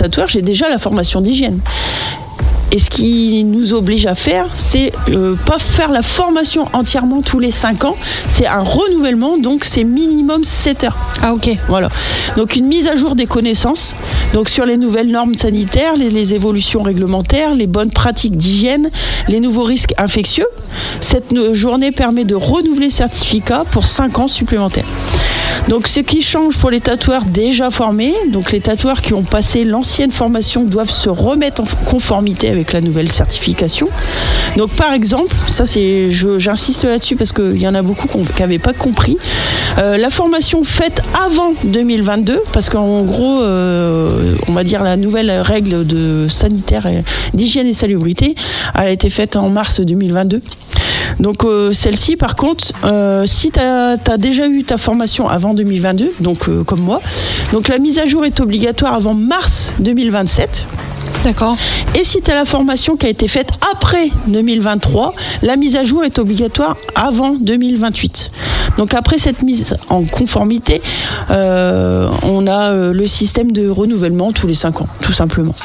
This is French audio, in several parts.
tatoueur, j'ai déjà la formation d'hygiène. Et ce qui nous oblige à faire, c'est pas faire la formation entièrement tous les 5 ans, c'est un renouvellement, donc c'est minimum 7 heures. Ah ok. Voilà. Donc une mise à jour des connaissances, donc sur les nouvelles normes sanitaires, les évolutions réglementaires, les bonnes pratiques d'hygiène, les nouveaux risques infectieux. Cette journée permet de renouveler le certificat pour 5 ans supplémentaires. Donc ce qui change pour les tatoueurs déjà formés, donc les tatoueurs qui ont passé l'ancienne formation doivent se remettre en conformité avec la nouvelle certification. Donc par exemple, ça c'est, j'insiste là-dessus parce qu'il y en a beaucoup qui n'avaient pas compris, la formation faite avant 2022, parce qu'en gros, on va dire la nouvelle règle de sanitaire, d'hygiène et salubrité, elle a été faite en mars 2022. Donc celle-ci par contre, si tu as déjà eu ta formation avant 2022, donc comme moi, donc la mise à jour est obligatoire avant mars 2027. D'accord. Et si tu as la formation qui a été faite après 2023, la mise à jour est obligatoire avant 2028. Donc après cette mise en conformité, on a le système de renouvellement tous les 5 ans, tout simplement.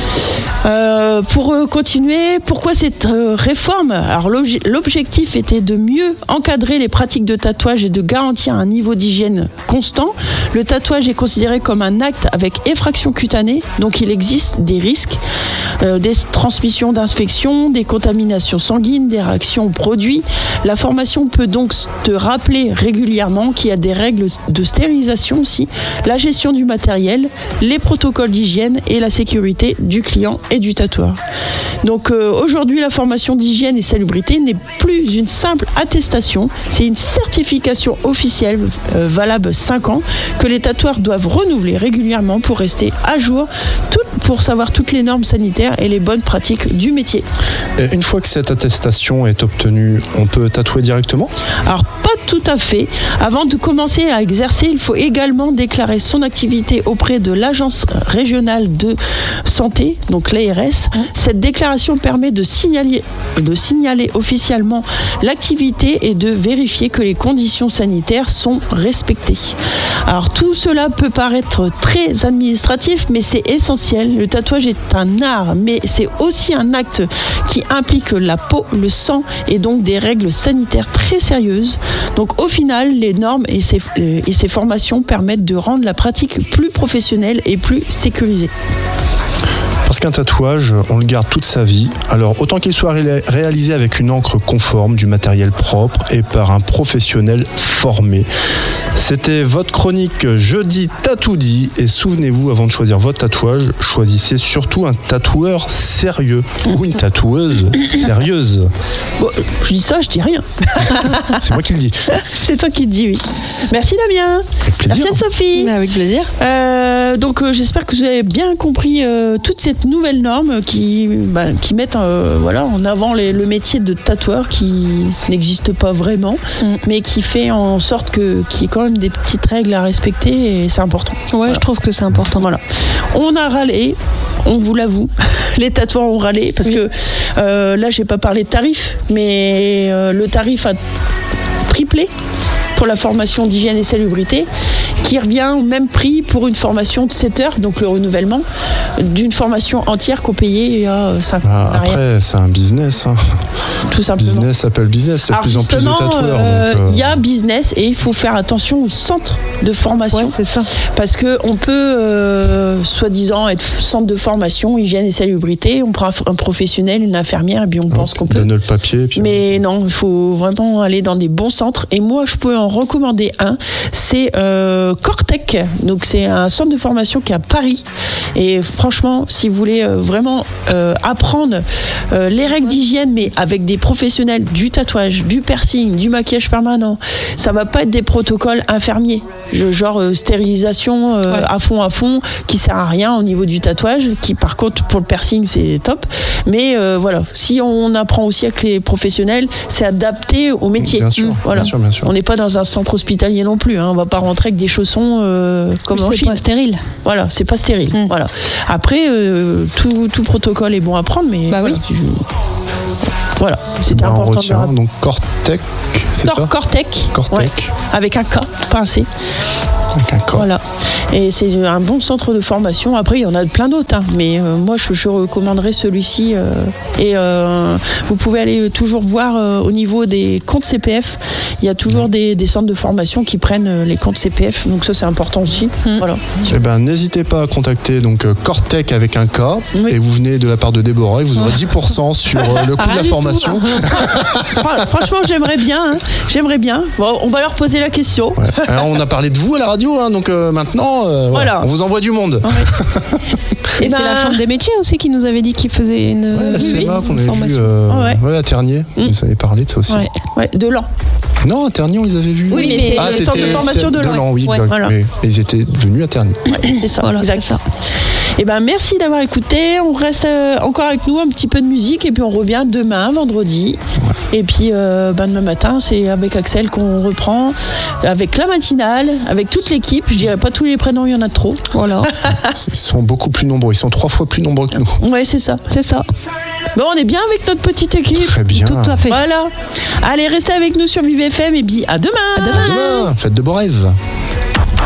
Pour continuer, pourquoi cette réforme ? Alors l'objectif était de mieux encadrer les pratiques de tatouage et de garantir un niveau d'hygiène constant. Le tatouage est considéré comme un acte avec effraction cutanée, donc il existe des risques, des transmissions d'infections, des contaminations sanguines, des réactions aux produits. La formation peut donc te rappeler régulièrement qu'il y a des règles de stérilisation aussi, la gestion du matériel, les protocoles d'hygiène et la sécurité du client et du tatoueur. Donc aujourd'hui, la formation d'hygiène et salubrité n'est plus une simple attestation, c'est une certification officielle valable 5 ans que les tatoueurs doivent renouveler régulièrement pour rester à jour, pour savoir toutes les normes sanitaires et les bonnes pratiques du métier. Et une fois que cette attestation est obtenue, on peut tatouer directement ? Alors pas tout à fait. Avant de commencer à exercer, il faut également déclarer son activité auprès de l'agence régionale de santé, donc l'ARS. Cette déclaration permet de signaler officiellement l'activité et de vérifier que les conditions sanitaires sont respectées. Alors tout cela peut paraître très administratif, mais c'est essentiel. Le tatouage est un art, mais c'est aussi un acte qui implique la peau, le sang et donc des règles sanitaires très sérieuses. Donc au final, les normes et ces formations permettent de rendre la pratique plus professionnelle et plus sécurisée. Parce qu'un tatouage, on le garde toute sa vie. Alors autant qu'il soit réalisé avec une encre conforme, du matériel propre et par un professionnel formé. C'était votre chronique Jeudi Tatoudi. Et souvenez-vous, avant de choisir votre tatouage, choisissez surtout un tatoueur sérieux ou une tatoueuse sérieuse. Bon, je dis ça, je dis rien. C'est moi qui le dis. C'est toi qui le dis, oui. Merci Damien. Avec plaisir. Merci Sophie. Avec plaisir. Donc j'espère que vous avez bien compris toute cette nouvelle norme qui mettent en avant le métier de tatoueur qui n'existe pas vraiment, mais qui fait en sorte qu'il y ait quand même des petites règles à respecter et c'est important. Ouais, voilà. Je trouve que c'est important. Voilà. On a râlé, on vous l'avoue, les tatoueurs ont râlé parce que là j'ai pas parlé de tarif, mais le tarif a triplé pour la formation d'hygiène et salubrité, qui revient au même prix pour une formation de 7 heures, donc le renouvellement, d'une formation entière qu'on payait il y a 5 ans. Après, c'est un business. Hein. Tout simplement. Business appelle business, il y a de plus en plus de tatoueurs. Il y a business et il faut faire attention au centre de formation. Ouais, c'est ça. Parce qu'on peut, soi-disant, être centre de formation, hygiène et salubrité, on prend un professionnel, une infirmière, et puis on pense qu'on peut. Donne le papier. Puis mais non, il faut vraiment aller dans des bons centres. Et moi, je peux en recommander un. C'est Cortec. Donc, c'est un centre de formation qui est à Paris. Et franchement, si vous voulez vraiment apprendre les règles d'hygiène, mais avec des professionnels du tatouage, du piercing, du maquillage permanent, ça va pas être des protocoles infirmiers. Genre stérilisation à fond, qui sert à rien au niveau du tatouage, qui par contre, pour le piercing, c'est top. Mais voilà, si on apprend aussi avec les professionnels, c'est adapté au métier. Bien sûr, voilà. bien sûr. On n'est pas dans un centre hospitalier non plus. On va pas rentrer avec des chaussons comme en Chine. C'est pas stérile. Voilà, c'est pas stérile. Voilà. Après, tout protocole est bon à prendre, mais bah voilà, oui. Voilà, c'était important de le rappeler. Donc Cortec, c'est ça ? Cortec. Cortec. Ouais, avec un K, pas un C. Avec un K. Voilà. Et c'est un bon centre de formation. Après, il y en a plein d'autres, hein. Mais moi, je recommanderais celui-ci. Et vous pouvez aller toujours voir au niveau des comptes CPF. Il y a toujours des centres de formation qui prennent les comptes CPF. Donc ça, c'est important aussi. Voilà. Eh ben, n'hésitez pas à contacter donc Cortec avec un K. Oui. Et vous venez de la part de Déborah. Et vous aurez 10% sur le coût de la formation. Franchement, j'aimerais bien. Hein. J'aimerais bien. Bon, on va leur poser la question. Ouais. Alors, on a parlé de vous à la radio, hein, donc maintenant, voilà. On vous envoie du monde. Ouais. Et c'est la Chambre des métiers aussi qui nous avait dit qu'il faisait une la CMA qu'on avait formation. vu à Ternier. Vous avez parlé de ça aussi. Ouais, de l'an. Non, à Ternier, on les avait vus. Oui, mais c'est le centre de formation de l'an. Oui, exact. Voilà. Mais ils étaient venus à Ternier. Ouais, c'est ça, voilà, exact. c'est ça. Eh ben, merci d'avoir écouté. On reste encore avec nous un petit peu de musique et puis on revient demain, vendredi. Ouais. Et puis demain matin, c'est avec Axel qu'on reprend, avec la matinale, avec toute l'équipe. Je dirais pas tous les prénoms, il y en a trop. Voilà. Ils sont beaucoup plus nombreux. Ils sont 3 fois plus nombreux que nous. Ouais, c'est ça. C'est ça. Bon, on est bien avec notre petite équipe. Très bien. Tout à fait. Voilà. Allez, restez avec nous sur Vive FM et puis à demain. À demain. À demain. Faites de beaux rêves.